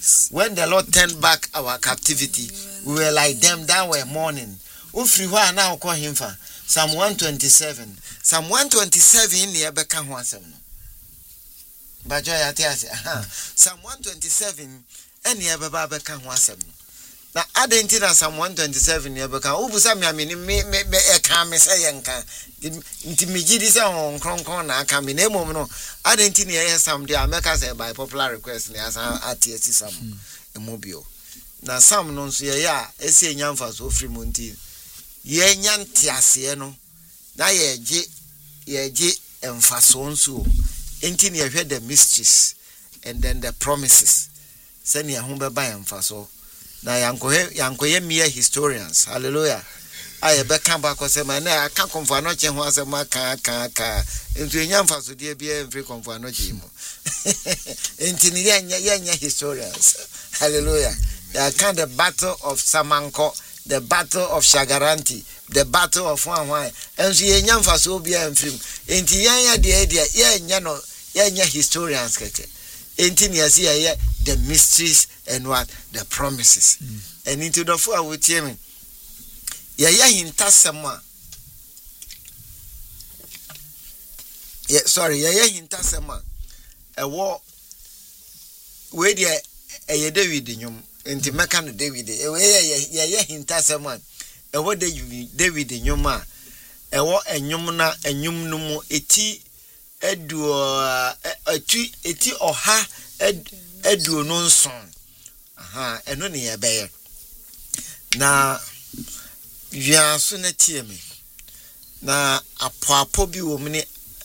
When the Lord turned back our captivity, we were like them that were mourning. Ufriwa now call him for Psalm 127. Psalm 127 near Becca Hansam. Psalm 127 and near Becca Hansam. Now, I didn't know Psalm 127 near Becca. Ubusam, I mean, me a calm sayanka. Intimidity on Croncon, come in a moment. I didn't hear some day I make us by popular request as I see some mobile. Now, some non see ya, a say young for so free munti. Ye nyan tiasieno. Na ye and fason so. Ain't you heard the mysteries and then the promises. Send your home by and faso. Now, yanko mere historians. Hallelujah. I be come back or say, man, I can't come for nothing. Was a maca. Into a young faso, dear, be every come for nothing. Into the historians. Hallelujah. I count the battle of Samanko, the battle of Shagaranti, the battle of Wanwai, and she young faso be and film. Into Yanya the idea, yeah, historians. Into the mysteries and what the promises. And into the four with him. Hintasama. Hintasama. A war where a David in you, into Macan David, Hintasama. A what David in your ma. A war and Yumna and Yumnumo eti edu eti oha edu non son. Aha, and no near bear. Na ya so na tie me na apoapo bi wo mne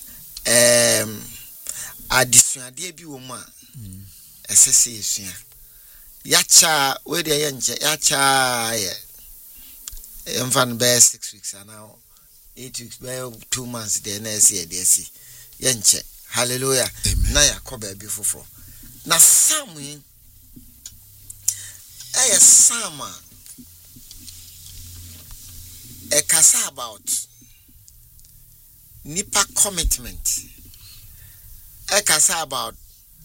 adisuade bi wo mu a esese esua ya cha we de ye nche ya cha ye emfan be 6 weeks and now 8 weeks be 2 months de na ese de ese ye nche. Hallelujah. Amen. Na yakoba bi foforo na samu sama a kasa about nipa commitment. A kasa about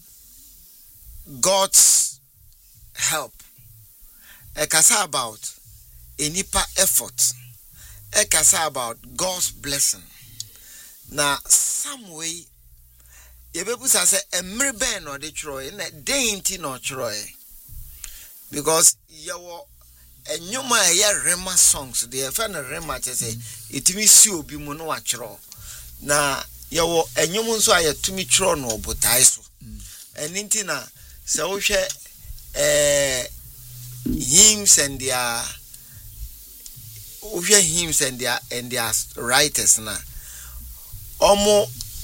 God's help. A kasa about a nipa effort. A kasa about God's blessing. Now, some way, you be put say a mirben or the Troy, and a dainty no Troy, because you. And you my Rema songs, the friend of Rema say, it means you be mono achro. Na yawo enyumu so aye tumi tro no obotai so. Enti na se wo hwe hymns and their writers na. Omo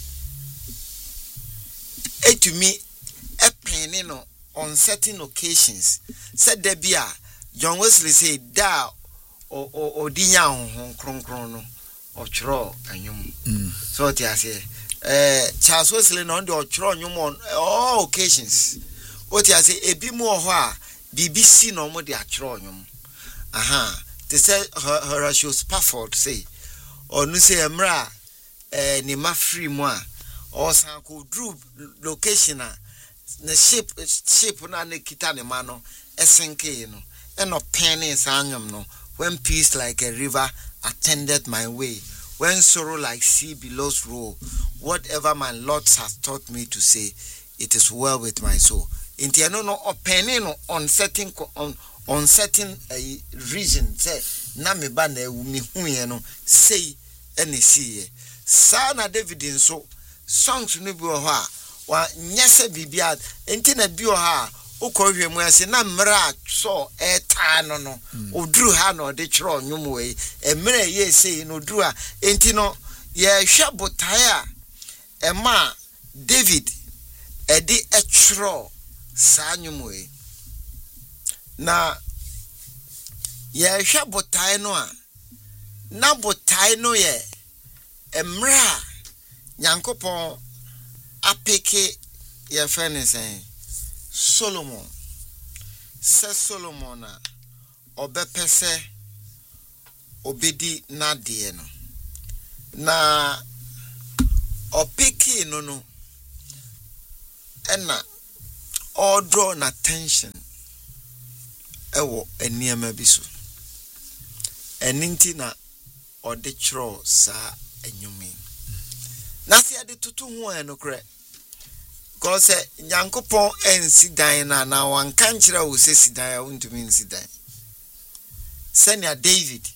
etumi epene no on certain occasions. Said there be a John Wesley say da o dinya honhon kronkron no o chro anyum. So ti ase Charles Wesley no do chro anyum on all occasions. O ti ase ebi mu ho a BBC no mo de achro anyum. Aha, they say Horatio Spafford say onu say emra ni mafri mu a o san ko drew location a na shape na ne kita ne ma no esenke no. And no penny sangam no, when peace like a river attended my way, when sorrow like sea billows roll, whatever my Lord has taught me to say, it is well with my soul. In the no penny no on certain region say na me ba na ewumi hu no say any see sana David in so songs no bi ho a wa nyese bibia enti na bi ho a ukohwe mu ase na mra so eta no oduru ha no de chro nwum we emre ye sei no oduru a enti no ye hwe botae a ema David edi echro sa nwum we na ye hwe botae no a na botae no ye emra Nyankopon apeke ye fene sen Solomon says Solomon obepese obedi na de no na opeki no ena all draw an attention ewo eniema bi so eninti na ode chro sa enyumi na se ade tutu ho enokre ko se nyankopon ensi dan na wanka nkyira wo se sidan ya untumi nsi dan senia David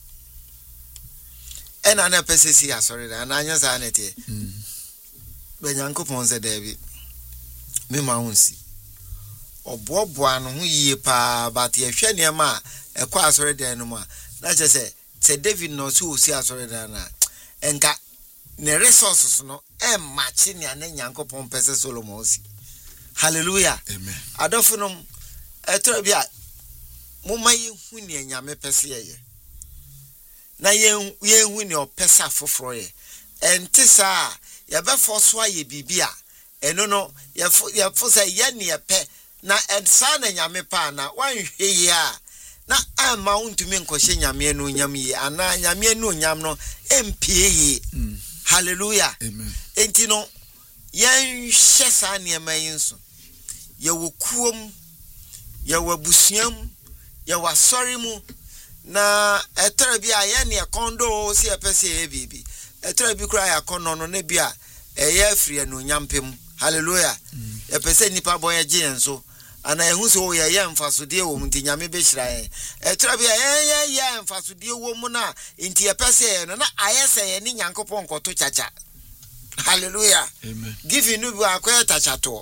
ena na pesesi asori dan na anya sa na tie be nyankopon se David me ma hunsi oboboa no ho yie pa but ye hwe ne ma ekwa asori dan no ma na che se David no so osi asori dan na enka ne resources no machi ne ana nyankopon pese Solomon si hallelujah amen adofunom etra bia mumma yehu ne nyame pese ye na yehu ne opesa foforo ye enti sa ye be foso aye bibia eno no ye fosa ye ne ye na ensa na nyame pa na wanhwe ye a na ama untumi nkoshe nyame no nyam ye ana nyame no nyam no empie ye hallelujah amen enti no yen hyesa ne mayinso ye wokuom ye wabusuam ye wasori mu na etra bi aye ne kondo si epese e bibi etra bi kura ya kono no ne bia eye afiri no nyampem hallelujah epese nipa boye je enso ana ehu so ye ye mfasode wo nti nyame be hira etra bi ye mfasode wo mu na nti epese no na ayese ye ni nyankopon koto chacha hallelujah amen give you no akweta chato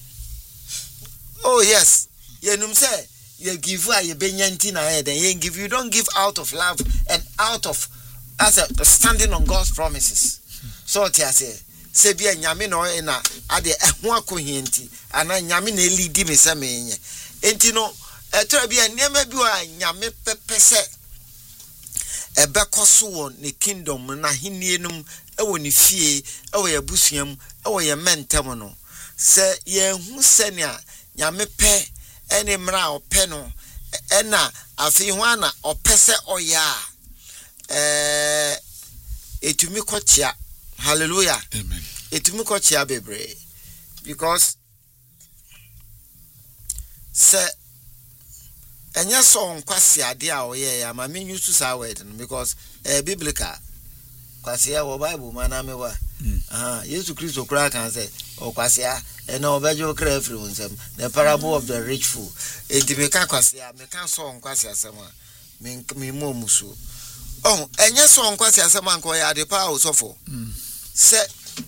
oh yes ye num say ye give you benyanti na head and ye give you don't give out of love and out of as a standing on God's promises so tia se bia nyame no na ade eho akohienti ana nyame na elidi me se menye enti no etra bia niam bi wa nyame pepese ebekoso won ne kingdom na hinienum ewo ne fie ewo ye busuam ewo ye mentem no se ye hu senia nyame pe ene mra ope no ena afi ho ana opese oya etumi kochia hallelujah amen etumi kochia bebre because se enya so nkwase ade a oye ya ma menyu su sa word no because biblical kwase ya wo bible mana me wa Yesu Christo kra kan say okwase ya ena obejo kra free unsem the parable of the rich fool enti me ka kwase ya me ka so nkwase asema me mo musu enya so nkwase asema nko ya de pa osofo se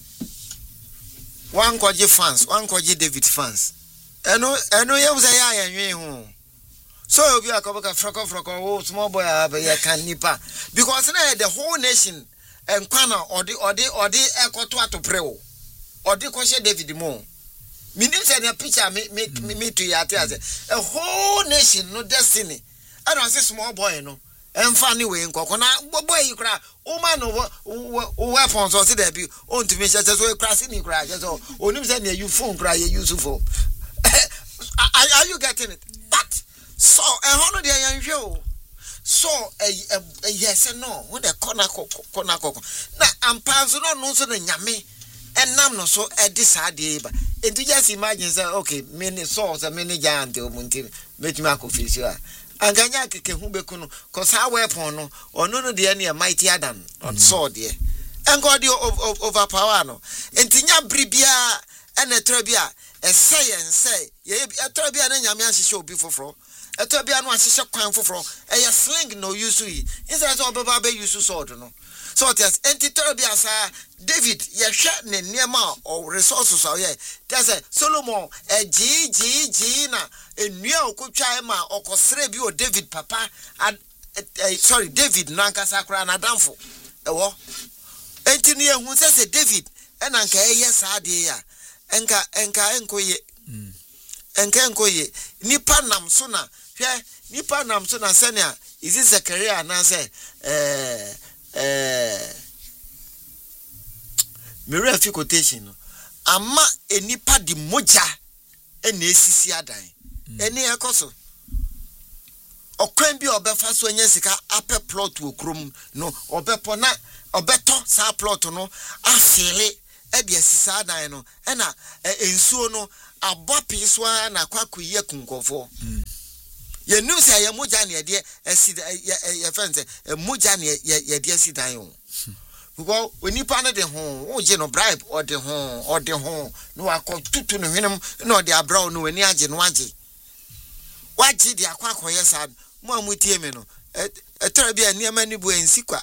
wan koje David fans eno ye uza ya yanwe hu so obi akoboka froko wo small boy ya kan nipa because na the whole nation enkwana odi ekoto atoprewo odi kwose David mo minim say na picture me to ya te as a whole nation no destiny and as small boy no emfa ni we nkoko na boy yi kra o ma no weapons so say there be on to me say so e kra si ni kra so onim say na you phone kra you use phone are you getting it that so hono de yan hwe so yes no when the corner na ampanzo no so no nyame enam no so e disade ba and you just imagine say okay many so many giant omunti metumi akofisi a anganya keke hu beku no cause how weapon no ono no de na mightier than on sword there and God overpower no entinya bribia ene trabia say ye trabia na nyame ahihye obi foforo etobia no ahihye kwan foforo sling no use yi instead of baba be use sword no so it is entitrabia sa David ye hwe ne niema o resources o ye that's Solomon g na enua okotwa ma okosere bi o David papa sorry David nankasa kra na damfo ewo enti ne hu se David ena nka sa de ya enka enkoye nipa nam so na hwe nipa nam so na senia is it Zechariah na say Mary fi quotation no ama enipa di moja ena esisi adan eni ekoso okwan bi obefa so anya sika ape plot okrom no obepo na obeto sa plot no afele e bia sisa adan no ena ensuo no abopi so na kwakuye kunkofo ye nu say ye moja ne de asida ye fence moja ne ye de asida yo because onipa no de ho wo je no bribe or de ho no akotutu no hwenem no de abra no ani age no age waji de akwakoye sad mo amutie me no etara bia niam ni bu ensikwa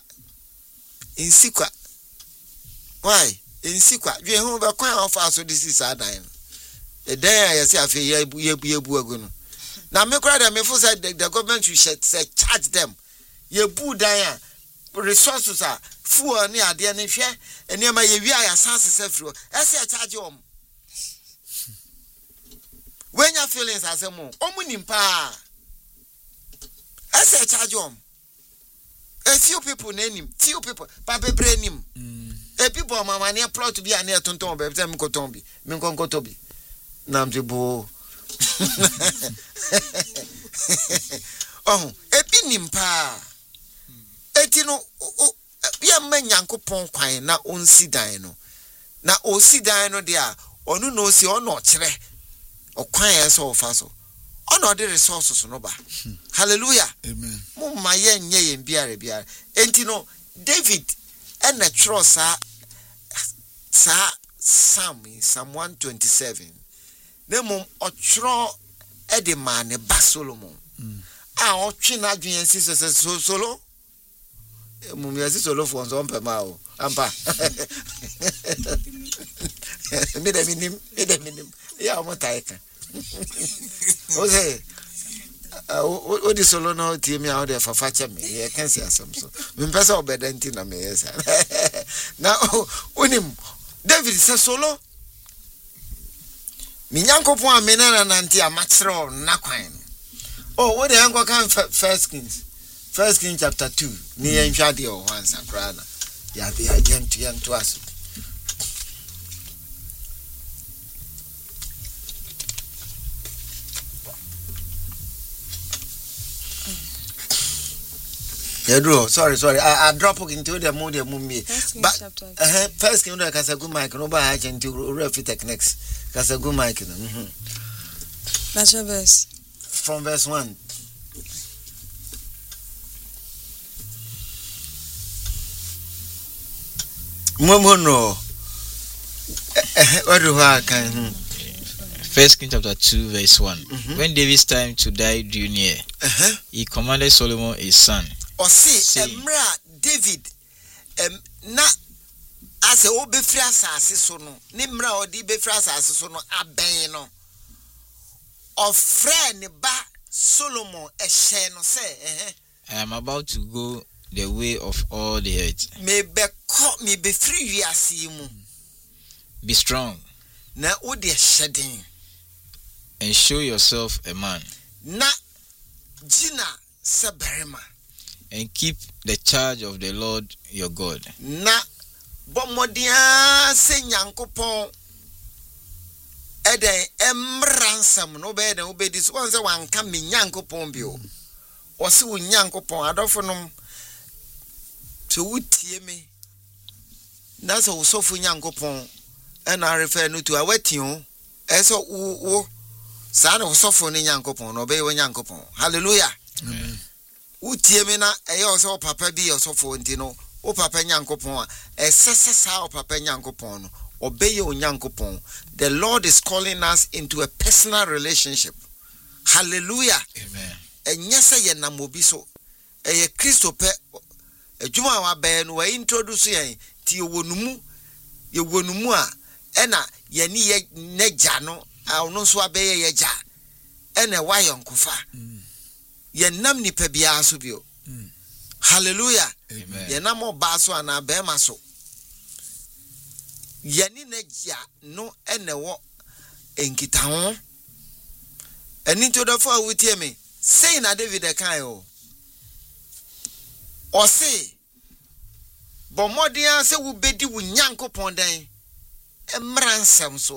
why ensikwa dwe ho be kwan ofa so this is adan edan ya se afi yebu agu no na me kura dem me for say the government should say charge them yebu dan resources are fuel ni ade ne hwe eniema ye wi aya sanse sefro ese charge om when your feelings asemo omunimpa ese charge om a few people name few people papa brain a people mama near plot to be an air tonton be them kotombi min konkotobi namjebo oh e binimpa etino ya manyankopon kwan na onsidan no na osidan no dia onu no si ono kire okwan eso ofaso ono de resources no ba hallelujah amen mumma yenye yen biare entino David and the trosa sa Psalm 127 nemum otro edemane ba Solomon a otwe na adwen sisi solo mum yesi solo for so mpema o ampa me de minim ya mo taika o say o di solo no tie mi a o de fafache me ye kan si asem so me pesa obedenti na me yesa na onim David se solo minyankopon amena na nti amatsro na kwan oh what the anko kan First Kings chapter 2 ni yenhwa de o hansa krana ya be agent to us Pedro, sorry. I drop into the mood me. But First King Kasagu Mike, no by agent to refi techniques. Kasagu Mike. That's your verse. From verse 1. Momono. What do I can? First King chapter 2 verse 1. When David's time to die drew near, he commanded Solomon his son. Or say, Emra David, na as a obefra asase no, nimra odi befra asase no abeno. Of friend ba Solomon e she no say, I am about to go the way of all the earth. Me be free wiase mu. Be strong. Na odi shedding. And show yourself a man. Na jina seberema. And keep the charge of the Lord your God. Na bomodia se nyankopon eden emransam no be den obedi so won se wanka me nyankopon bio o se wo nyankopon adofo nom to wutie me na so wo sofu nyankopon e na refer no to awatio e so wo sa na wo sofu ni nyankopon no be wo nyankopon hallelujah amen. Utie me na eyo so papa bi osofo nti no o papa nyankopon a esesesa o papa nyankopon no obeye o nyankopon. The Lord is calling us into a personal relationship. Hallelujah amen. Enyese ye namobi so eye Kristo pe adwuma wa be no wa introduce yen ti ye wonumu a ena ye ni ye neja no a ono so abeye ye ja ena wa yonkofa yenam nipa bia so bio hallelujah amen. Yenam oba so ana be ma so yeni neja no enewo enkita ho eni to do for wutie me say na David e kan o say bomodian se wo bedi wo nyankopon dan emransam so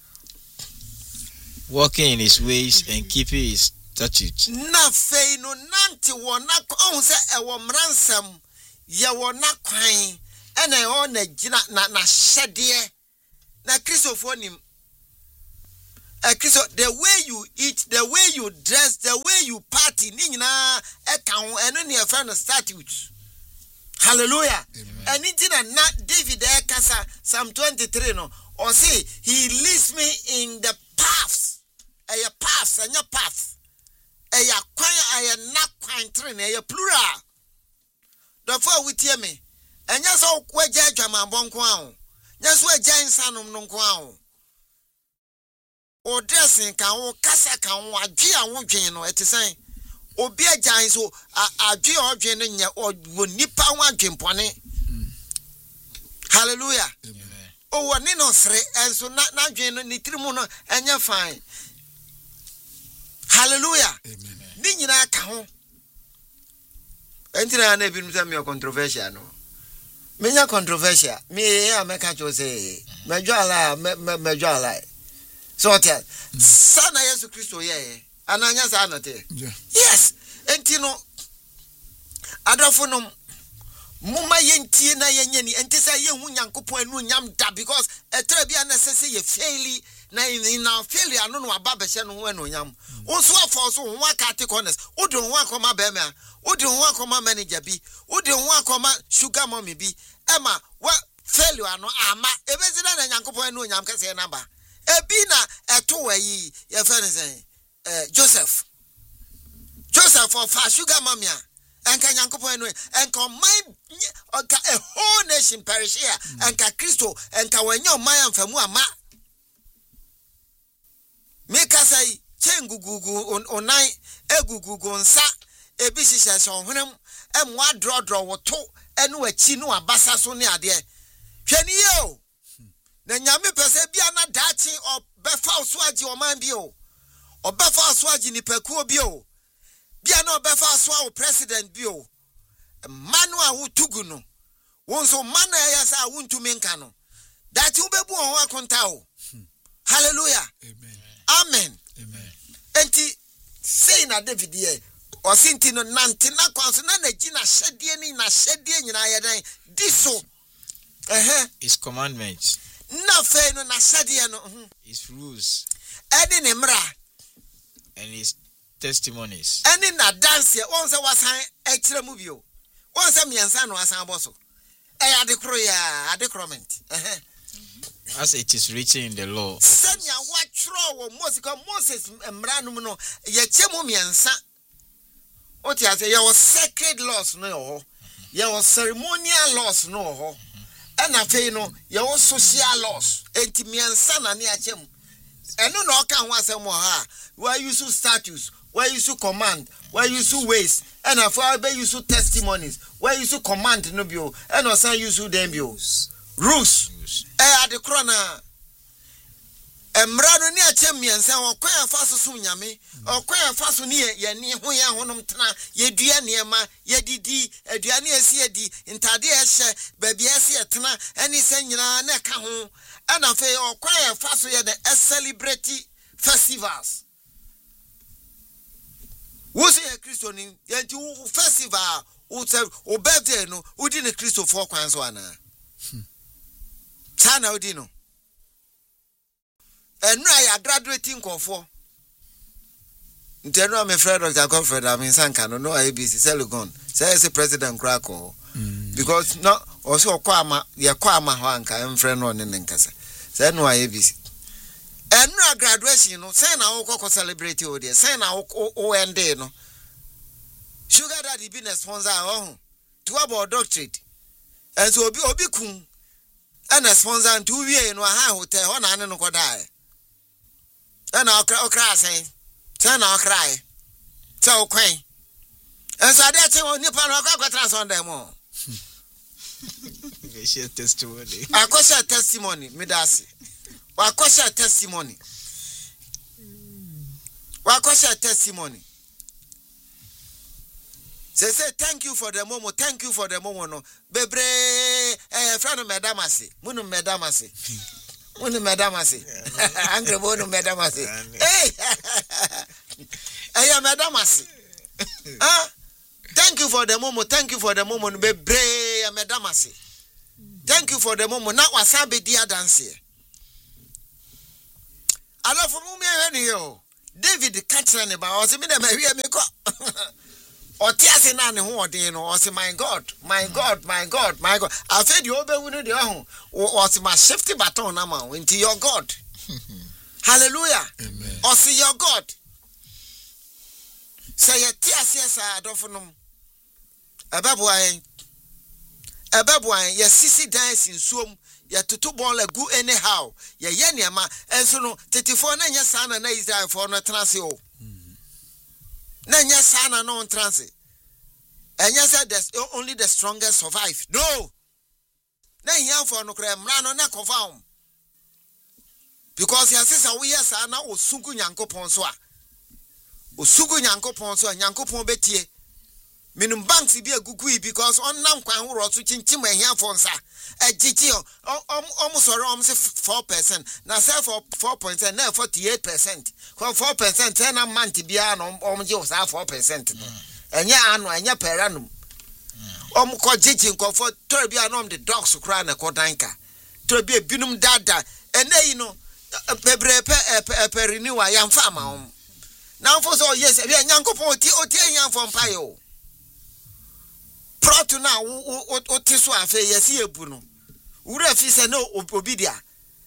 walking in his ways and keeping his statutes. Na fei no nanti wona on se ewo mransam ye wona kwan ena e ona gina na hyede na Christopher nim Kristo, the way you eat, the way you dress, the way you party, ni nyina account and any friend statutes. Hallelujah. And it na David kasa Psalm 23 no or say he leads me in the paths. A paths and your path. A kwan na kwan train a plural. Therefore we hear me. And yes o kwaja adwama bonko ahụ. Yes we gyan sanom no nko ahụ. O dressing kan o kasa kan o adwe anwo dwen no etisan. Obi agyan so adwe odwen no nya o nipa ho adwenpone. Hallelujah. Amen. O woni no sre enso na dwen no ni tirimu no enya fine. Hallelujah. Amen. Ni nyina ka ho. Entina na ebinu se me controversial no. Menya controversial. Me ya meka cho say mejo ala. So tell. Sana Yesu Kristo ye. Ananya sa anote. Yes. Entino adofo no muma yentie na yenyani enti say ye hu Nyankopon anu nyam da because etra bia na sese ye faili na in our failure no no aba be hye no ho anu nyam. Onso afọ so ho aka take honest. Odi ho akoma be me a. Odi ho akoma manager bi. Odi ho akoma sugar mommy bi. Ema wa failure no ama ebezina na Nyankopon anu nyam kase na ba. Ebi na eto wayi ye fe ne say Joseph of sugar mamia and can Yankopon and can a whole nation perish here and can Christo and can when your Mayan Famua ma make us say Chengugu on night Egugu on sa a business on him and what draw or two and we chino a bassa so near there. Chenio then Yami Persebiana dating or Befal Swaji or Mambio. Obefa aswaji ni pekuo bio. Bia no obefa aswa o president bio. Manu a wutugu no. Wonso manu ya sa wuntumi nka no. That you bebu ho akonta o. Hallelujah. Amen. Amen. Amen. Enti say na David ye. Osinti no nante na kwanso na gina hyedie ni na hyedie nyina ye dan. Diso. His commandments. Na fe no na hyedie no. His rules. Edi ne mra. And his testimonies. And in that dance here, once I was extra movie. Once I mean, son was a bosso. I had the croyment. As it is written in the law. Send ya what throw Moses and Branuno, yet Chemumiansa. What you say, your sacred laws, no, your ceremonial laws, no, and I say, no, your social laws, Entimian son and near Chem. And no can want some more. Where you see statutes, where you see command, where you see ways, and after you see testimonies, where you see command no bio, and also you see them bio. Rules. At the corner. Emrano near Chemian, say, or quite fast sunyame, or quite fast near ye hoya honum tana, ye dia near ye didi, a diania siedi, in Tadia, baby tana, and he sang in a neck home, and a fair or quite fast ye the celebrity festivals. Who's a Christian in the festival? Who said, or birthday no, who didn't Christo for Quanswana? Tana Odino. And now I graduating for. General, my friend, Dr. Godfrey, I mean, Sankano, no ABC, Seligon, says the president Craco. Because no, also Kwama, your Kwama Huanka, and friend on in Nkasa. Say no ABC. And no graduation, no, say now, Coco celebrate you, dear, say now, OND, no. Sugar Daddy business sponsor, to about doctorate. And so be Obikun, and a sponsor, and 2 years in a hotel, one and no die. And I'll cry, say, turn our cry. So, quaint. And so that's what Nippon got on them all. Share testimony. I question testimony, Midasi. I question testimony. I question testimony. Say, thank you for the moment, thank you for the moment. No, Bebre, friend of Madamasi, Munu Madamasi. Munu Madamasi. Angry Munu Madamasi. Hey, Madamasi. Thank you for the moment, thank you for the moment, Bebre, Madamasi. Thank you for the moment. Now, wasabi dear dance here. alofo mu me hwe yo David catcher ne ba o se me dem ahwe me ko otiase na ne ho odin no o se my god afedi obewu no de ho o se ma shift baton na ma into your god. Hallelujah. Amen. O se your god say yetiase sa adofo no ebabuan ye sisi dance in suom ya tutu ball gu anyhow ye niema enso no 34 na nya sana na Israel for no transe o na nya sana no transe enya said only the strongest survive. No, na nya for no kra mra no na confirm because ya sisa we yes na osugu nyankopon so a osugu nyankopon so nyankopon betie minum banks bi agugui because on nam kwan horo so chinchim ahia for nsa agigi sorry say 4% na say 4% na 48% 4% na month bia no je o sa 4% enya anu enya peranum ko gigi nkofo tori bia no the dogs kra na kodanka tori bia binum dada eneyi no bebre pe renew ya mfa ma na mfo so yes bia nyankopon oti enya mfo mpa yo proto na o tiso afa yesi ebu no wura fi se no obidia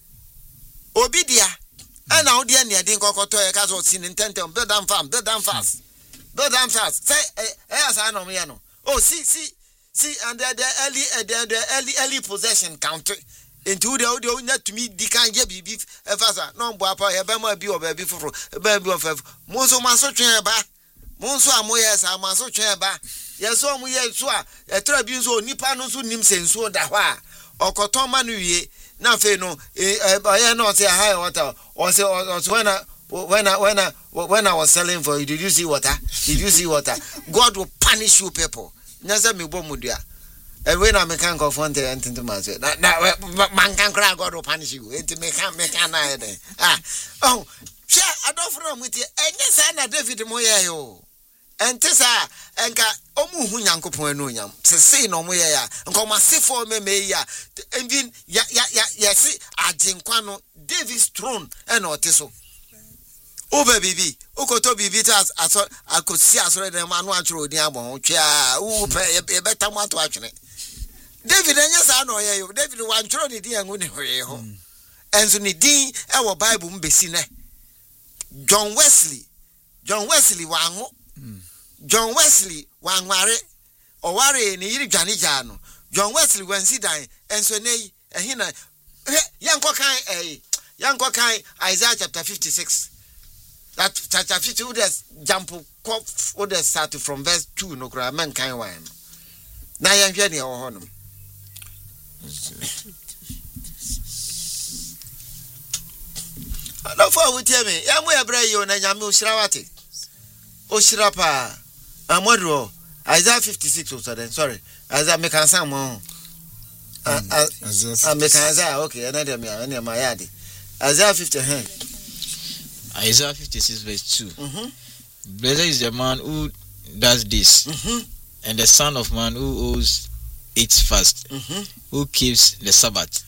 ana odi ane adin kokoto e ka so sin intentem build am fast say asa no me no oh see and the early possession count into the net to me dikan je bibi efasa no mbo apa e be ma bi o ba bi foforo e ba bi of monso maso twen ba monso amoye sa maso twen ba yeso mu yeso a etra bi nso nipa no so nim senso da ho a okoton ma no wie na fe no e no say high water or say when I was selling for you, did you see water? God will punish you people. Nyasa mi bo mudua. And when I make an confront and into my say that man can cry, God will punish you. It make oh share I don't from with you and yes na David moye yo. And tisa enka omu hu nyankopon anu nyam. Se say no moye ya. Nko masefo me ya. Even ya si ajinkwa no David's throne and otiso. Obe bibi ukoto bibi tas akosi asore dem anu atworo odin abon twa u pe beta mo ato atwene David enya sa na oye yo David wan tworo ni din angu ni hoye ho enzo ni din e wo Bible mbesi ne John Wesley wanwo John Wesley wanware oware ni yiri dwane ja no John Wesley wansi dan enso nei ehina yanko kan Isaiah chapter 56. That chapter 50 would jump would start from verse 2 no cry man kind one. Na yan hwe ne ho no. No for we tell me, ya mo ebra yi na nyame oshira wate. Oshira pa. Amodro Isaiah 56 so then sorry. Isaiah me kan sam mo. Isaiah okay, another me my yard. Isaiah 50 Isaiah 56 verse 2. Blessed is the man who does this, and the son of man who owes it fast, who keeps the Sabbath,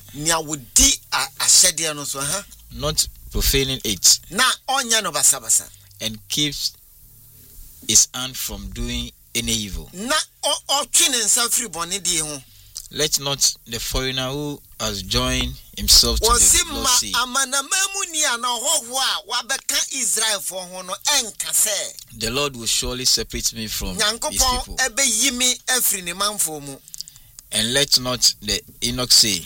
not profaning it, and keeps his hand from doing any evil. Let not the foreigner who has joined himself to the Lord say, the Lord will surely separate me from his people. And let not the Enoch say,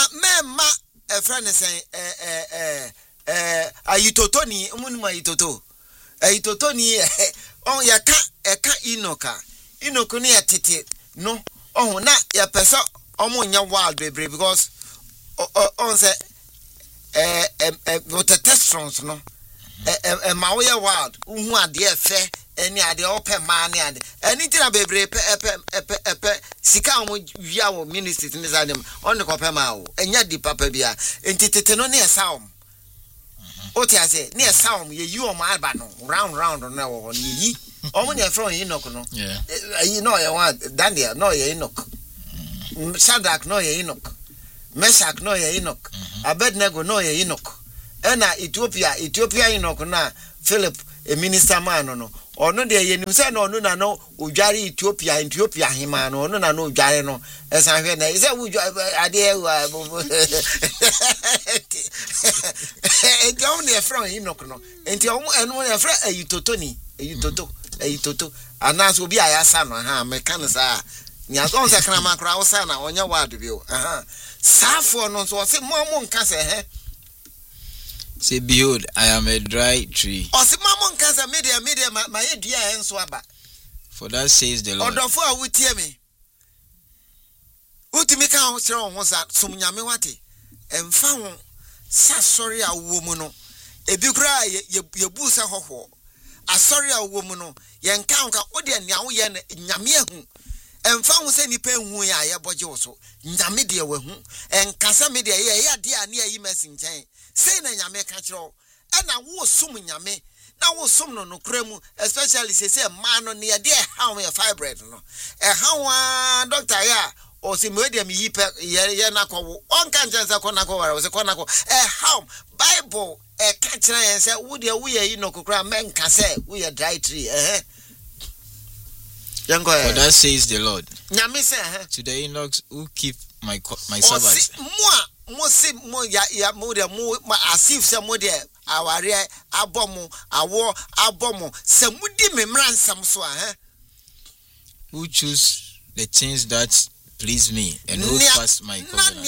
oh na ya pesa omunya wild baby because on say what the testosterone no ma we wild hu ade efe eni ade open man ni ade anything na baby pe sika omu wia wo ministry ni zadem on ko pe ma wo enya di papa bia entitete no na esaom oti ase na esaom ye yi o ma alba no round na wo ni yi omunya from Enoch no you know you want Daniel no ye Enoch Shadrach no ye Enoch Meshach no ye Enoch Abednego no ye Enoch ena Ethiopia inokuna Philip a minister man no ono de yenim se na ono na no odware Ethiopia hima no ono na no odware no esan hwe na ise wu ade wa enti on e from inokuno enti on eno e fra ayitoto anas obi ayasa no ha meka sa ni aso se kana makra wo sa na onya wadu bi o safo no so se mo nka se he. Say, behold, I am a dry tree. For that says the Lord. Say na nyame ka kiro e na wo sum nyame na wo sum no kremu especially say man no ne de how your fibroid no e how doctor ya o si medium yi pe ye na ko on kan chansa ko na ko wara o se ko na ko e how bible e ka kira yen say wo de wo ye yi no kokra men ka say wo ye dry tree For that says the Lord. Nyame say to the eunuchs who keep my Sabbath. Mosi mo ya mo de mo asif se mo de aware abomo awo abomo se mudi memransam so who choose the things that please me and hold fast my covenant.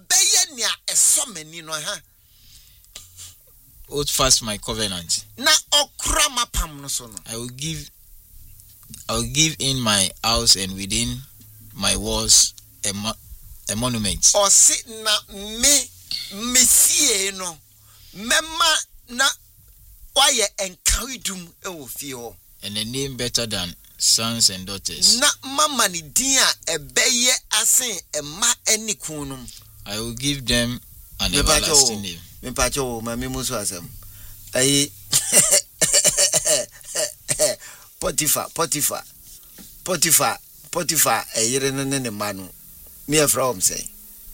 Hold fast my covenant. I will give in my house and within my walls a monument. Or sit na me no mema na why encouragum feel and a name better than sons and daughters. Na mama ni dia ebeye asen ema eni kunum. I will give them an everlasting name. Me pacho mami musu asem. Ayi Potiphar eyire ne manu. Me from say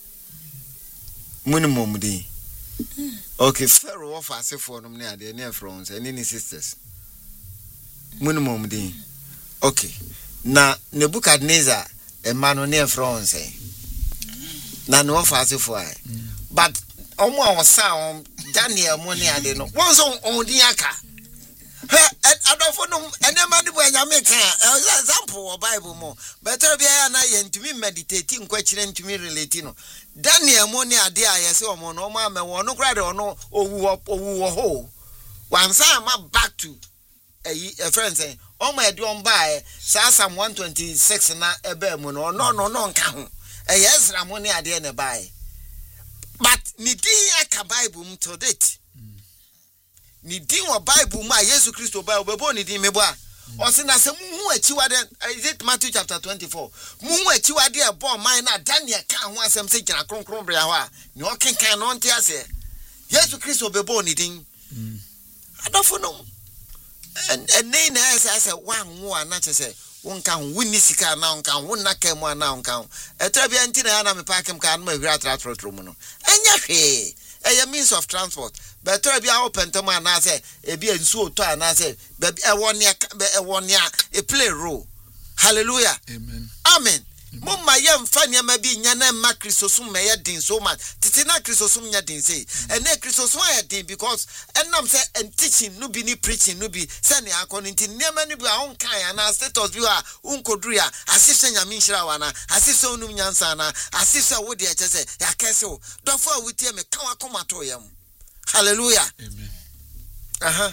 minimum di okay Pharaoh of asefo no near the near from say any sisters minimum di okay na Nebuchadnezzar e manu near from say na no of asefo but omo awon Daniel mo near the no won so on di aka adofo no enema ni nyame kan example of Bible mo better bia na ye ntumi meditate nkwakire ntumi relate no Daniel mo ni ade ayese omo no ma me won no kra de ono owu ho wansa ma back to a friend say omo ede on buy Psalm 126 na ebe mo no nka ho Ezra mo ni ade ne buy but ni din aka Bible mu to date ni din wa Bible ma Jesus Christo Bible bebo ni din mebo a o se na se mu achiwade is it Matthew chapter 24 mu achiwade e bo man na Daniel kan ho asem se gina kronkron bra ho a ni o kenkan no ntia se Jesus Christo bebo ni din adofo no en nei na ese wan wo ana che se wonka ho woni sika na wonka ho na kam na wonka ho etra bia nti na na me pakem ka no mahwira trotro mu no enya hwe a means of transport but be open to man na say e be nsu oto na say be e won a play role. Hallelujah. Amen. Mumma yam fanya ma bi nya na ma Christosum me yedin so much titi na Christosum nya din say and na Christosum yedin because enam say and teaching no be ni preaching no be say ne according to nema ni bi a on kan na status bi a unkoduru ya asise nya min hira wana asise onum nyansa na asise wo de eche say ya kese o dofo a wutie me kan akoma to yam. Hallelujah. Amen.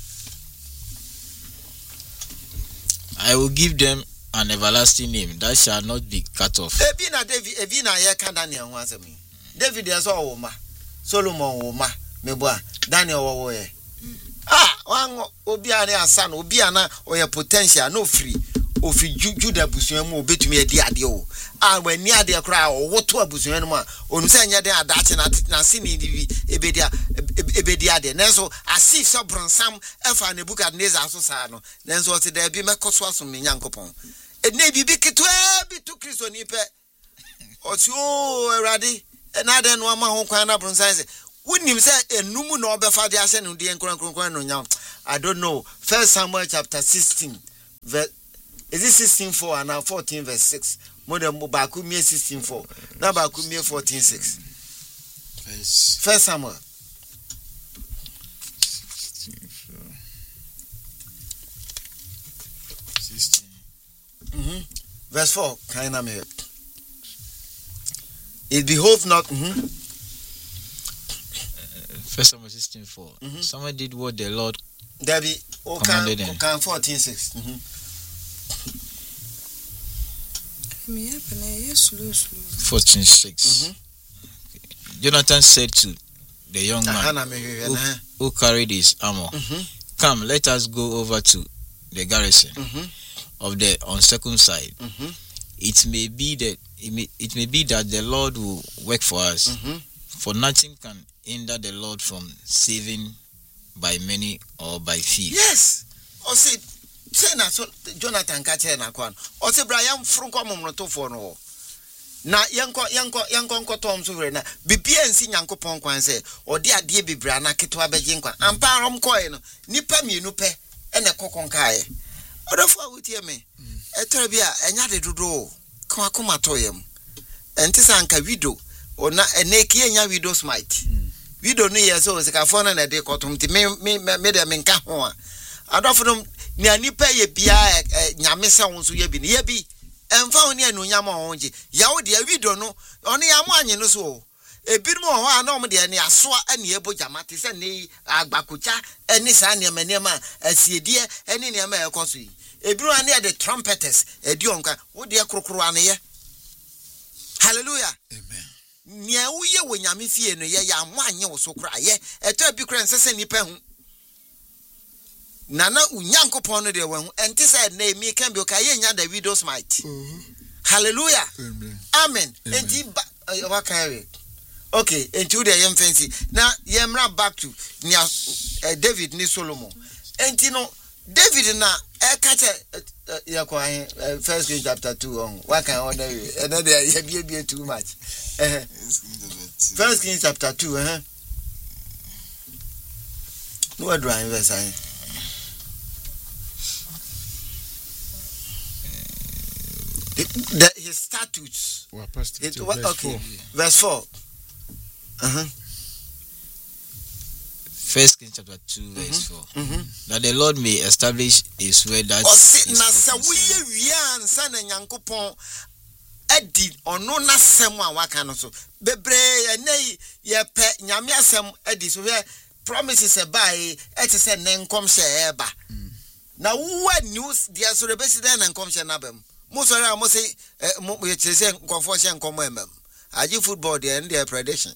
I will give them an everlasting name that shall not be cut off. David ye kan Daniel ho asem. David ye so wo ma. Solomon wo ma. Meboa Daniel wo ye. Wan obi ani asan obi ana oye potential no free. Ofi Judah busuan mu obetumi adi ade o. Wani ade kra o woto abusuan mu a onu se nya den adache na sini di ebedi ade. Nenso asif so bronsam efa Nebuchadnezzar so sa no. Nenso o te da bi mekoso aso me Nyankopon. Ne bibi kitwa bi to Kristo ni pe. O ti o Erade na de no ama ho kwan na bronsam se Wouldn't say a numu no befa de ase no de nkron no nyam. I don't know. 1 Samuel chapter 16 verse is it 16:4 and now 14 verse 6. Modern Baku me 16:4. Now Baku me 14:6. 1 Samuel 16. Verse 4. Kind of me. It behoved not. 1 Samuel 16:4. Someone did what the Lord Debbie, commanded them. 14:6. Me happen yes, slow. 14:6. Jonathan said to the young man who carried his armor, "Come, let us go over to the garrison of the uncircumcised. It may be that the Lord will work for us, for nothing can hinder the Lord from saving by many or by few." Yes. O say na so Jonathan ka che na kwan. O say Brian frunko momroto for no. Na yanko tom so we na bibia nsi nyankopon kwan se odi ade bibra na keto abeje nkwan. Ampa rom koe no nipa mienu pe ene kokon kae. Odofo awutie me. Etere bia enya de dodo. Kwa akoma toyem. Enti sanka widow ona eneke enya widow smite. Widow no yeso se ka fona na de kotum ti me de menka ho a. Adofo no ni anipa ye bia nyame se won so ye bi ne ye bi emfa oni anu nyama onje yawo de widow no oni yamu anye no so ebirum ho a na om de ne asoa ane ebo jamate se ne agbakocha eni sa ne manema asiedie eni ne ma ekoso yi ebirum ane de trumpeters edi onka wo de krokro ane ye. Hallelujah. Amen. Nia wo ye wo nyame fie no ye ya mo anye wo so kra ye eto bi kra nsese nipa hu nana unyankopon no de wan enti say na mi kan bi o ka ye nya da widow smite. Hallelujah. Amen. Enti wa carry. Okay, enti wo de yem fancy na yemra back to nia David ni Solomon. Enti no David na catch yakwa 1 Kings chapter 2 on what can order you and then there be too much. 1 Kings chapter 2 no drawing verse his statutes. Okay, verse 4. 1 Kings chapter 2 verse 4. That the Lord may establish his word that edi ono na sem a waka no so bebre enei ye pe nyame asem edi so he promises e bai eti se ne nkom hye eba na wo news dia so rebesi den nkom hye na bam mo so ra mo se mo ye chese nkofo hye nkom emam aji football there and their prediction.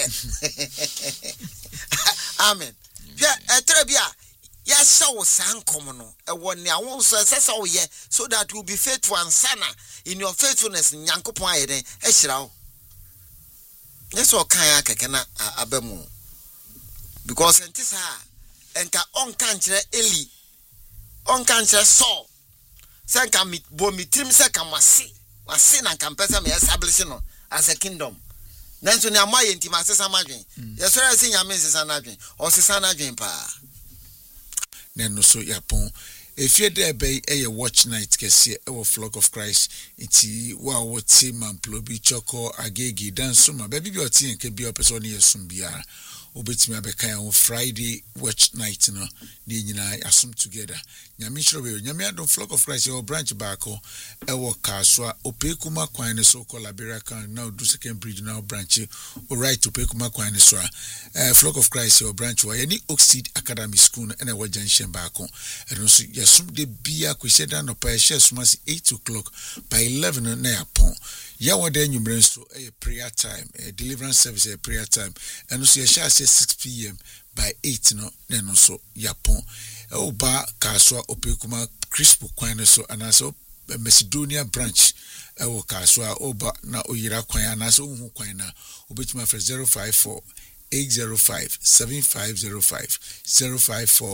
Amen. Yeah, etrebia ya shawo sankom no e woni awon so sesa wo ye so that you will be faithful and sana in your faithfulness nyankopon ayeden e hyira wo. Yes o kan akeke na abamu. Because entisa enka onka nkyere Eli onka nkyere Saul senka mi bo mitrim se ka wase na kampesa me establish no as a kingdom. Nanso ni amaye ntima asesa madwen. Yesora se nyame nsesa na adwen. O sesa na adwen pa. Neno so yapon efie de be eye watch night kese e Flock of Christ iti wa woti mamplo bi choko agegi danso ma baby bi oti nke bi opeso ne yesum bia obetimi abeka on Friday watch night no ni nyina asum together nyame chrobe nyame adon Flock of Christ your branch back e wo kaswa opekuma kwan ne so Liberia kan now do second bridge now branch o right opekuma kwan ne so Flock of Christ your branch wa any Oxseed Academy School and e wo junction back and so yesum de bia kweseda no pa sumasi 8 o'clock by 11 na yapon ya wada nyumre so a prayer time a deliverance service a prayer time and so ya 6 p.m. by 8 no so yapon oba kaswa opekuma crispo kwan so anaso Macedonia branch ewo kaswa oba na oyira kwan anaso hu kwan na obetima for 054 805 7505 054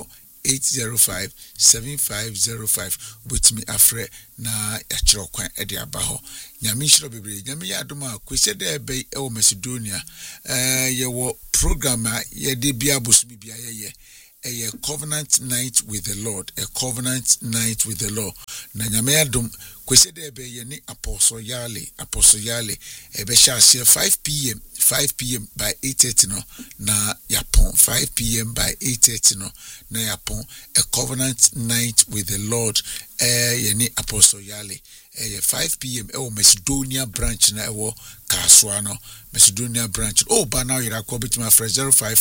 805-7505 with me afre na yachiro kwan ede aba ho nyame nhiro bebre nyame ya adom a kwese de be e wo Macedonia ye wo program a ye de bia bosumi bia ye a covenant night with the Lord, a covenant night with the Lord. Na nyame adom kwese de be ye ni apostle yale e be sha 5 p.m. by 8:30 no na yapon 5 p.m. by 8:30 no na yapon a covenant night with the Lord ye ni apostle yale 5 p.m. Macedonia branch na Kaswa no Macedonia branch ba now you call bit my friend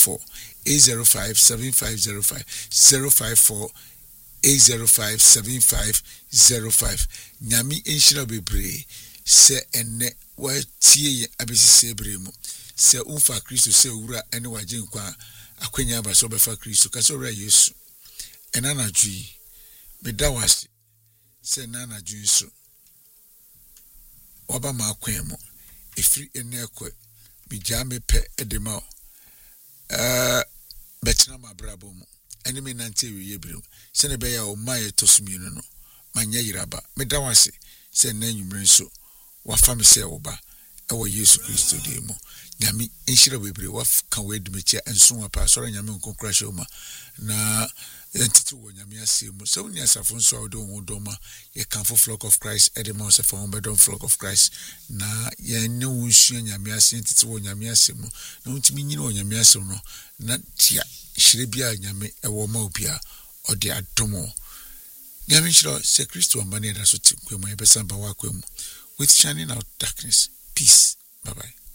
054-805-7505 054-805-7505 nyami enshira bebre se enne wa tie abesi sebre mu se unfa Kristo se owura ene waje nkwa akwanya ba so befa Kristo ka so owura Yesu ena na dwi medawase se na na dwi so waba ma akwemo efiri ene ekwe bijaa mepe edema betina ma brabo mu ene me nante wiye bere se ne be ya o maye tosuminu no manya yiraba medawase se na nwumre so wafa me se oba ewo Yesu Kristo de mu nyame enhira bebre wafka wedumechia enso apa soro nyame nkonkra shoma na entity wo nyame asemu so ni asafo nso awdo wo doma ye kanfo flock of Christ edema se for bedon flock of Christ na ye ne wo nsu nyame ase entity wo nyame asemu na untimi nyina wo nyame asemu no na tia hire bia nyame ewo ma obia ode adomo nyame hira se Kristo ambane da so tinkwemu ye besamba wa kwemu with shining out darkness. Peace. Bye-bye.